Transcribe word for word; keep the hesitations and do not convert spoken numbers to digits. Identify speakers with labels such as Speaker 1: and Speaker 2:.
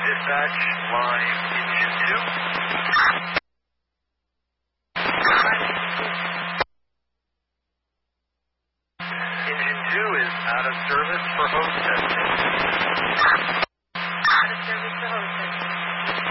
Speaker 1: Dispatch, line engine two. Engine two is out of service for hose testing.
Speaker 2: Out of service